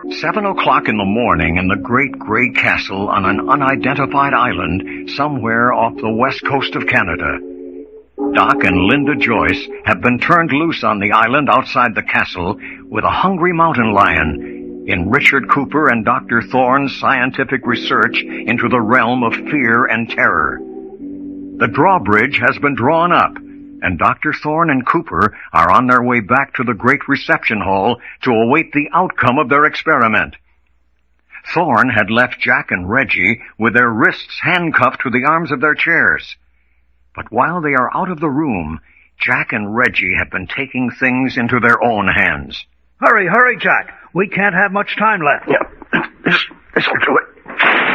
7 o'clock in the morning in the great gray castle on an unidentified island somewhere off the west coast of Canada. Doc and Linda Joyce have been turned loose on the island outside the castle with a hungry mountain lion in Richard Cooper and Dr. Thorne's scientific research into the realm of fear and terror. The drawbridge has been drawn up, and Dr. Thorne and Cooper are on their way back to the great reception hall to await the outcome of their experiment. Thorne had left Jack and Reggie with their wrists handcuffed to the arms of their chairs. But while they are out of the room, Jack and Reggie have been taking things into their own hands. Hurry, Jack. We can't have much time left. Yeah, this'll do it.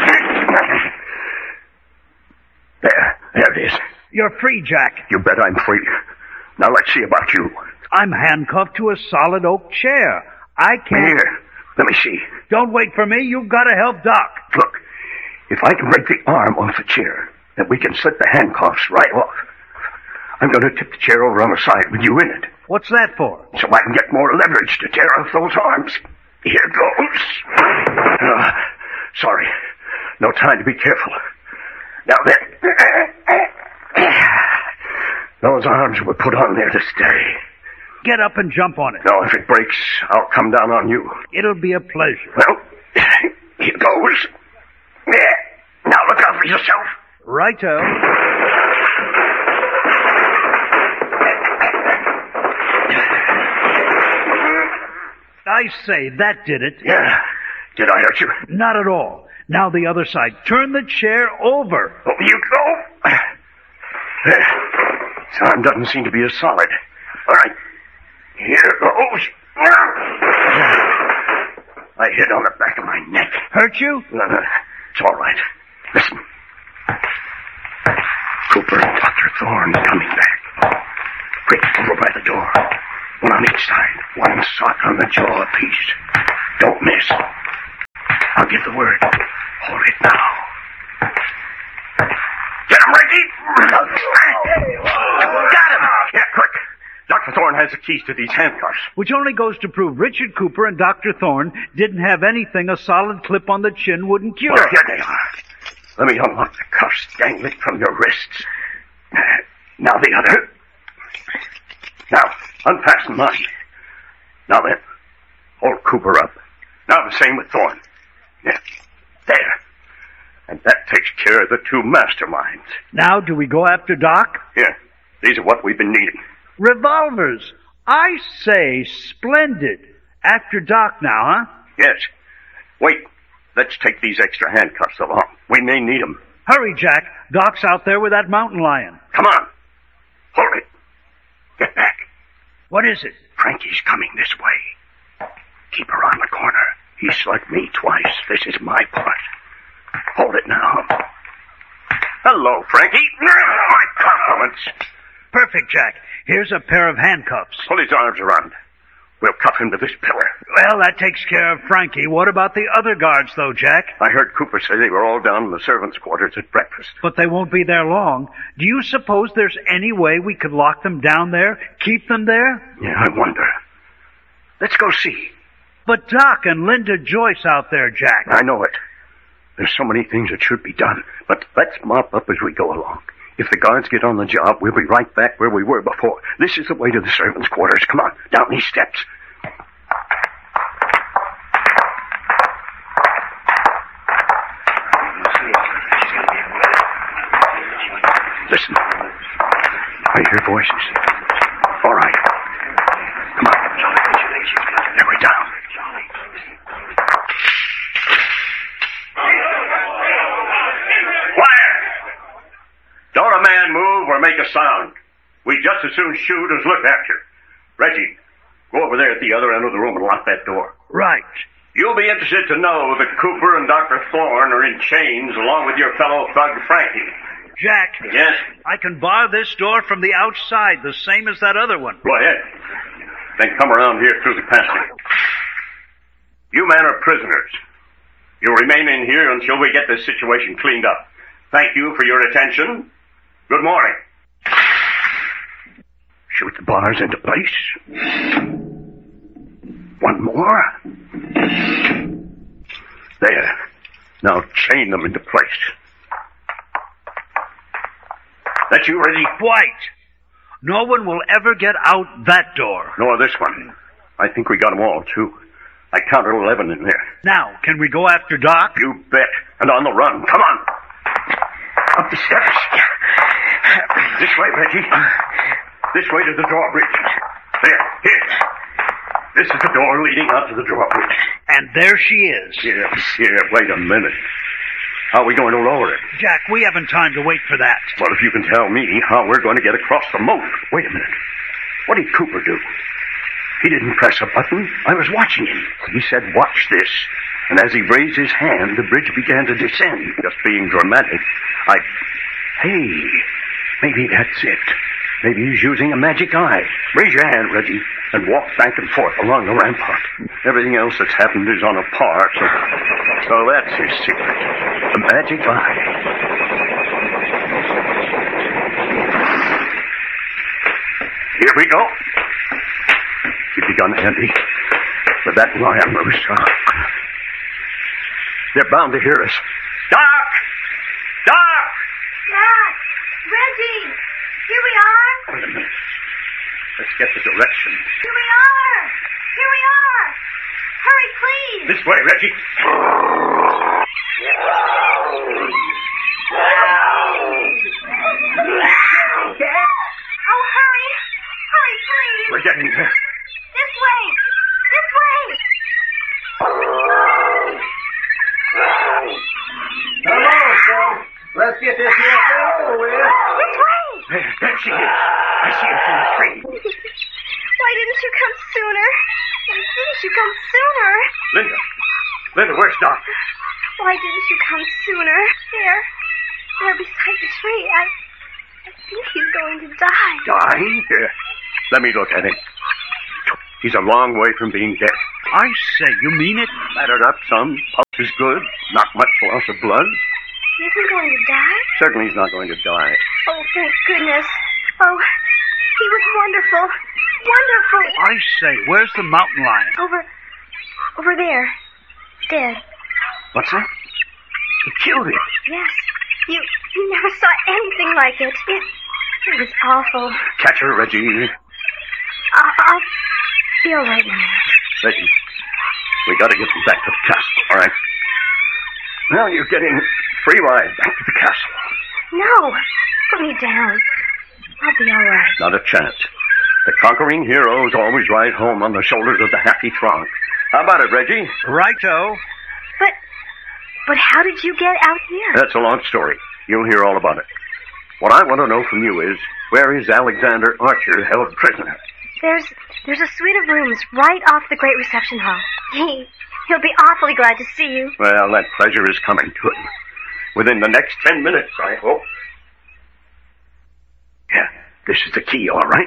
There it is. You're free, Jack. You bet I'm free. Now let's see about you. I'm handcuffed to a solid oak chair. I can't... Here, let me see. Don't wait for me. You've got to help Doc. Look, if I can break the arm off the chair, then we can slip the handcuffs right off. I'm going to tip the chair over on the side with you in it. What's that for? So I can get more leverage to tear off those arms. Here goes. Sorry. No time to be careful. Now then. Those arms were put on there to stay. Get up and jump on it. No, if it breaks, I'll come down on you. It'll be a pleasure. Well, here goes. Now look out for yourself. Righto. I say, that did it. Yeah. Did I hurt you? Not at all. Now the other side. Turn the chair over. Over you go. This arm doesn't seem to be as solid. All right. Here goes. I hit on the back of my neck. Hurt you? No, it's all right. Listen. Cooper and Dr. Thorne coming back. Quick, over by the door. One on each side. One sock on the jaw apiece. Don't miss. I'll give the word. Hold it now. Get him, Reggie! Got him! Yeah, quick. Dr. Thorne has the keys to these handcuffs. Which only goes to prove Richard Cooper and Dr. Thorne didn't have anything a solid clip on the chin wouldn't cure. Well, here they are. Let me unlock the cuffs dangling from your wrists. Now the other. Now, unfasten mine. Now then, hold Cooper up. Now the same with Thorne. Yeah, there. And that takes care of the two masterminds. Now, do we go after Doc? Here, these are what we've been needing. Revolvers. I say, splendid. After Doc now, huh? Yes. Wait, let's take these extra handcuffs along. We may need them. Hurry, Jack. Doc's out there with that mountain lion. Come on. Hold it. Get back. What is it? Frankie's coming this way. Keep her on the corner. He's slugged me twice. This is my part. Hold it now. Hello, Frankie. My compliments. Perfect, Jack. Here's a pair of handcuffs. Pull his arms around. We'll cuff him to this pillar. Well, that takes care of Frankie. What about the other guards, though, Jack? I heard Cooper say they were all down in the servants' quarters at breakfast. But they won't be there long. Do you suppose there's any way we could lock them down there? Keep them there? Yeah, I wonder. Let's go see. But Doc and Linda Joyce out there, Jack. I know it. There's so many things that should be done. But let's mop up as we go along. If the guards get on the job, we'll be right back where we were before. This is the way to the servants' quarters. Come on, down these steps. Listen. I hear voices. All right. Come on. There we're down. Quiet! Don't a man move or make a sound. We just as soon shoot as look at you. Reggie, go over there at the other end of the room and lock that door. Right. You'll be interested to know that Cooper and Dr. Thorne are in chains along with your fellow thug Frankie. Jack. Yes? I can bar this door from the outside, the same as that other one. Go ahead. Then come around here through the passage. You men are prisoners. You'll remain in here until we get this situation cleaned up. Thank you for your attention. Good morning. Shoot the bars into place. One more. There. Now chain them into place. That you, Reggie? White! No one will ever get out that door. Nor this one. I think we got them all, too. I counted 11 in there. Now, can we go after Doc? You bet. And on the run. Come on. Up the steps. This way, Reggie. This way to the drawbridge. There. Here. This is the door leading out to the drawbridge. And there she is. Here. Wait a minute. How are we going to lower it? Jack, we haven't time to wait for that. Well, if you can tell me how we're going to get across the moat. Wait a minute. What did Cooper do? He didn't press a button. I was watching him. He said, watch this. And as he raised his hand, the bridge began to descend. Just being dramatic, Hey, maybe that's it. Maybe he's using a magic eye. Raise your hand, Reggie, and walk back and forth along the rampart. Everything else that's happened is on a par, so that's his secret. The magic eye. Here we go. Keep your gun handy. With that wire loose. They're bound to hear us. Doc! Doc! Jack! Reggie! Here we are! Wait a minute. Let's get the direction. Here we are! Here we are! Hurry, please! This way, Reggie. Oh, hurry! Hurry, please! We're getting there. This way! This way! Come on, son. Let's get this here over with. This way! There she is. I see her through the tree. Why didn't you come sooner? Why didn't you come sooner? Linda, where's Doc? Why didn't you come sooner? There beside the tree. I think he's going to die. Die? Here. Let me look at him. He's a long way from being dead. I say, you mean it? Battered up some. Pulse is good. Not much loss of blood. He isn't going to die? Certainly he's not going to die. Oh, thank goodness. Oh, he was wonderful. Wonderful. I say, where's the mountain lion? Over there. Dead. What's that? He killed him. Yes. You never saw anything like it. It was awful. Catch her, Reggie. I'll be all right now. Reggie, we got to get them back to the castle, all right? Now you're getting free ride back to the castle. No. Put me down. I'll be all right. Not a chance. The conquering heroes always ride home on the shoulders of the happy throng. How about it, Reggie? Righto. But how did you get out here? That's a long story. You'll hear all about it. What I want to know from you is, where is Alexander Archer held prisoner? There's a suite of rooms right off the great reception hall. He'll be awfully glad to see you. Well, that pleasure is coming to him. Within the next 10 minutes, I hope. Yeah, this is the key, all right?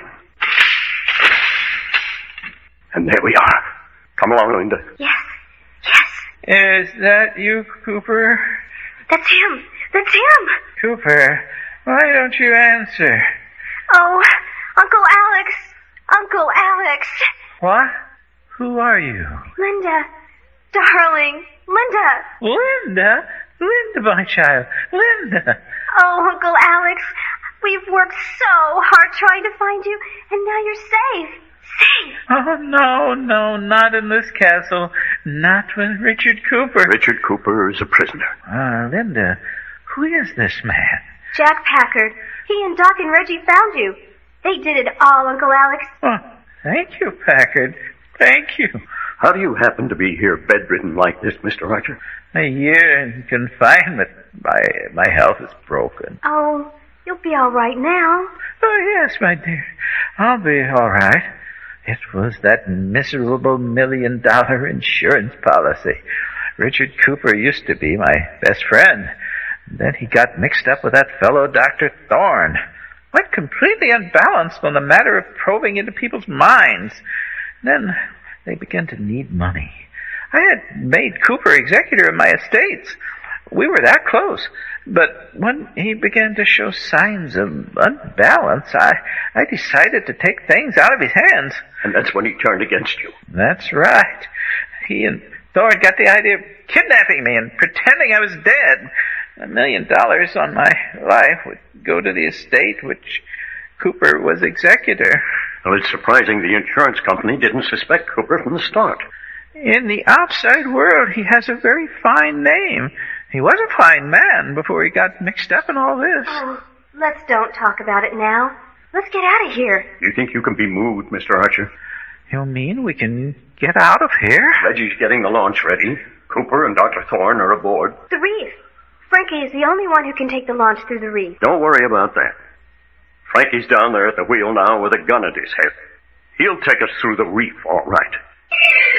And there we are. Come along, Linda. Yes. Is that you, Cooper? That's him. That's him. Cooper, why don't you answer? Oh, Uncle Alex. Uncle Alex. What? Who are you? Linda. Darling. Linda. Linda? Linda, my child. Linda. Oh, Uncle Alex. We've worked so hard trying to find you, and now you're safe. Safe. Oh, no, not in this castle. Not with Richard Cooper. Richard Cooper is a prisoner. Linda, who is this man? Jack Packard. He and Doc and Reggie found you. They did it all, Uncle Alex. Oh, thank you, Packard. Thank you. How do you happen to be here bedridden like this, Mr. Archer? A year in confinement. My health is broken. Oh, you'll be all right now. Oh, yes, my dear. I'll be all right. It was that miserable $1 million insurance policy. Richard Cooper used to be my best friend. Then he got mixed up with that fellow Dr. Thorne. Went completely unbalanced on the matter of probing into people's minds. Then they began to need money. I had made Cooper executor of my estates. We were that close. But when he began to show signs of unbalance, I decided to take things out of his hands. And that's when he turned against you. That's right. He and Thorne got the idea of kidnapping me and pretending I was dead. $1 million on my life would go to the estate which Cooper was executor. Well, it's surprising the insurance company didn't suspect Cooper from the start. In the outside world, he has a very fine name. He was a fine man before he got mixed up in all this. Oh, let's don't talk about it now. Let's get out of here. You think you can be moved, Mr. Archer? You mean we can get out of here? Reggie's getting the launch ready. Cooper and Dr. Thorne are aboard. The reef. Frankie is the only one who can take the launch through the reef. Don't worry about that. Frankie's down there at the wheel now with a gun at his head. He'll take us through the reef, all right.